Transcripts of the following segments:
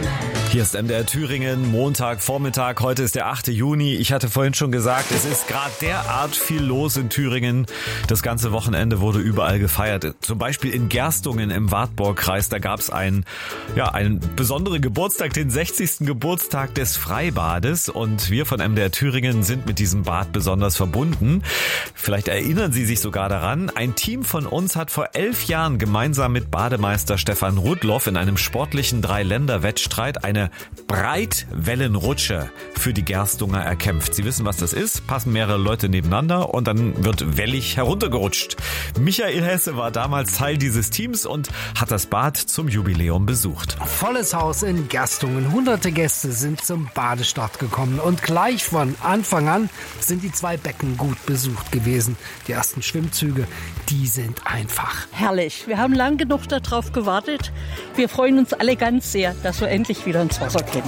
Hier ist MDR Thüringen, Montagvormittag, heute ist der 8. Juni. Ich hatte vorhin schon gesagt, es ist gerade derart viel los in Thüringen. Das ganze Wochenende wurde überall gefeiert. Zum Beispiel in Gerstungen im Wartburgkreis, da gab es einen besonderen Geburtstag, den 60. Geburtstag des Freibades. Und wir von MDR Thüringen sind mit diesem Bad besonders verbunden. Vielleicht erinnern Sie sich sogar daran, ein Team von uns hat vor 11 Jahren gemeinsam mit Bademeister Stefan Rudloff in einem sportlichen Dreiländer-Wettstreit eine Breitwellenrutsche für die Gerstunger erkämpft. Sie wissen, was das ist, passen mehrere Leute nebeneinander und dann wird wellig heruntergerutscht. Michael Hesse war damals Teil dieses Teams und hat das Bad zum Jubiläum besucht. Volles Haus in Gerstungen. Hunderte Gäste sind zum Badestart gekommen und gleich von Anfang an sind die 2 Becken gut besucht gewesen. Die ersten Schwimmzüge, die sind einfach herrlich. Wir haben lang genug darauf gewartet. Wir freuen uns alle ganz sehr, dass wir endlich wieder ins Wasser können.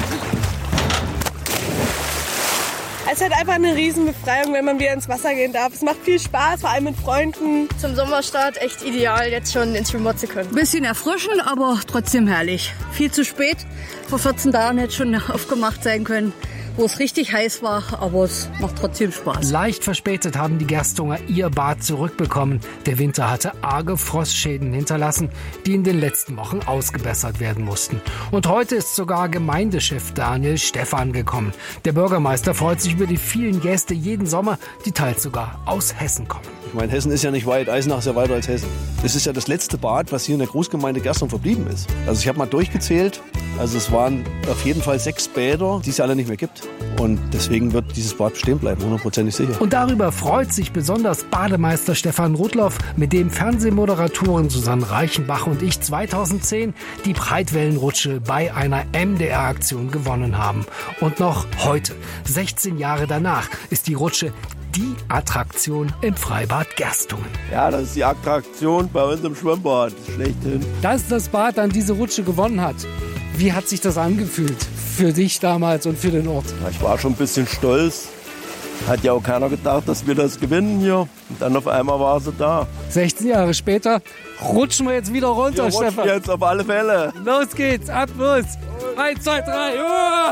Es ist halt einfach eine Riesenbefreiung, wenn man wieder ins Wasser gehen darf. Es macht viel Spaß, vor allem mit Freunden. Zum Sommerstart echt ideal, jetzt schon ins Schwimmbad zu können. Bisschen erfrischend, aber trotzdem herrlich. Viel zu spät. Vor 14 Tagen hätte schon aufgemacht sein können, wo es richtig heiß war, aber es macht trotzdem Spaß. Leicht verspätet haben die Gerstunger ihr Bad zurückbekommen. Der Winter hatte arge Frostschäden hinterlassen, die in den letzten Wochen ausgebessert werden mussten. Und heute ist sogar Gemeindechef Daniel Stephan gekommen. Der Bürgermeister freut sich über die vielen Gäste jeden Sommer, die teils sogar aus Hessen kommen. Ich meine, Hessen ist ja nicht weit, Eisenach ist ja weiter als Hessen. Das ist ja das letzte Bad, was hier in der Großgemeinde Gerstungen verblieben ist. Also ich habe mal durchgezählt, also es waren auf jeden Fall 6 Bäder, die es alle nicht mehr gibt. Und deswegen wird dieses Bad bestehen bleiben, 100% sicher. Und darüber freut sich besonders Bademeister Stefan Rudloff, mit dem Fernsehmoderatorin Susanne Reichenbach und ich 2010 die Breitwellenrutsche bei einer MDR-Aktion gewonnen haben. Und noch heute, 16 Jahre danach, ist die Rutsche die Attraktion im Freibad Gerstungen. Ja, das ist die Attraktion bei uns im Schwimmbad, schlechthin. Dass das Bad dann diese Rutsche gewonnen hat, wie hat sich das angefühlt für dich damals und für den Ort? Ich war schon ein bisschen stolz. Hat ja auch keiner gedacht, dass wir das gewinnen hier. Und dann auf einmal war sie da. 16 Jahre später rutschen wir jetzt wieder runter, wir Stefan. Rutschen jetzt auf alle Fälle. Los geht's, ab los. 1, 2, 3.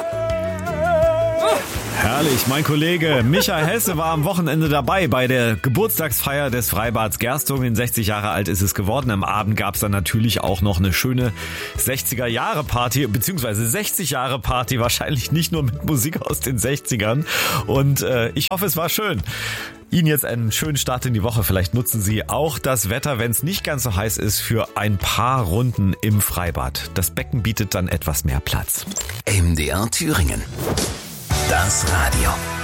Herrlich, mein Kollege Michael Hesse war am Wochenende dabei bei der Geburtstagsfeier des Freibads Gerstungen. 60 Jahre alt ist es geworden. Am Abend gab es dann natürlich auch noch eine schöne 60er-Jahre-Party, beziehungsweise 60-Jahre-Party, wahrscheinlich nicht nur mit Musik aus den 60ern. Und ich hoffe, es war schön. Ihnen jetzt einen schönen Start in die Woche. Vielleicht nutzen Sie auch das Wetter, wenn es nicht ganz so heiß ist, für ein paar Runden im Freibad. Das Becken bietet dann etwas mehr Platz. MDR Thüringen. Das Radio.